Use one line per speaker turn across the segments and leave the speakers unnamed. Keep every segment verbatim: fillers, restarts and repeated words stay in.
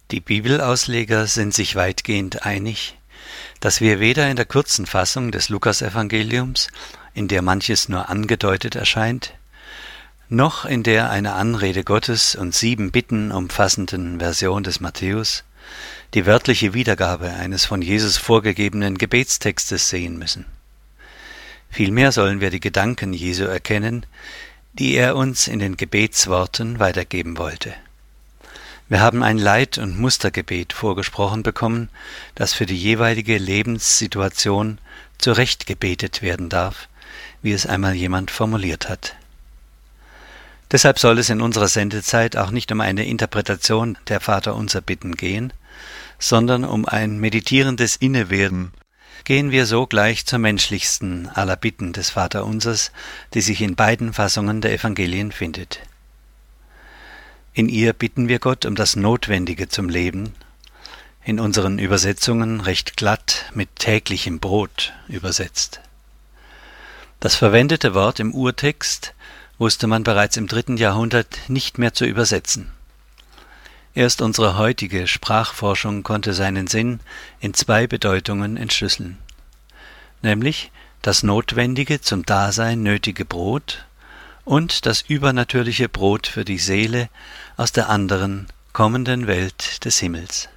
Die Bibelausleger sind sich weitgehend einig, dass wir weder in der kurzen Fassung des Lukasevangeliums, in der manches nur angedeutet erscheint, noch in der eine Anrede Gottes und sieben Bitten umfassenden Version des Matthäus die wörtliche Wiedergabe eines von Jesus vorgegebenen Gebetstextes sehen müssen. Vielmehr sollen wir die Gedanken Jesu erkennen, die er uns in den Gebetsworten weitergeben wollte. Wir haben ein Leit- und Mustergebet vorgesprochen bekommen, das für die jeweilige Lebenssituation zurecht gebetet werden darf, wie es einmal jemand formuliert hat. Deshalb soll es in unserer Sendezeit auch nicht um eine Interpretation der Vaterunser-Bitten gehen, sondern um ein meditierendes Innewerden. Gehen wir so gleich zur menschlichsten aller Bitten des Vaterunsers, die sich in beiden Fassungen der Evangelien findet. In ihr bitten wir Gott um das Notwendige zum Leben, in unseren Übersetzungen recht glatt mit täglichem Brot übersetzt. Das verwendete Wort im Urtext wusste man bereits im dritten Jahrhundert nicht mehr zu übersetzen. Erst unsere heutige Sprachforschung konnte seinen Sinn in zwei Bedeutungen entschlüsseln, nämlich das notwendige, zum Dasein nötige Brot und das übernatürliche Brot für die Seele aus der anderen, kommenden Welt des Himmels.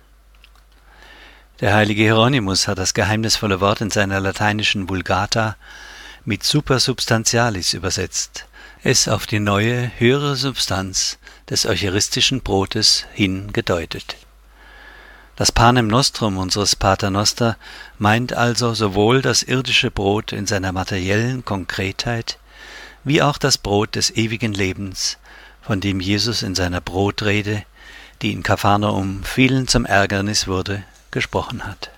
Der heilige Hieronymus hat das geheimnisvolle Wort in seiner lateinischen Vulgata mit supersubstantialis übersetzt, es auf die neue, höhere Substanz des eucharistischen Brotes hin gedeutet. Das Panem Nostrum unseres Pater Noster meint also sowohl das irdische Brot in seiner materiellen Konkretheit, wie auch das Brot des ewigen Lebens, von dem Jesus in seiner Brotrede, die in Kapharnaum vielen zum Ärgernis wurde, gesprochen hat.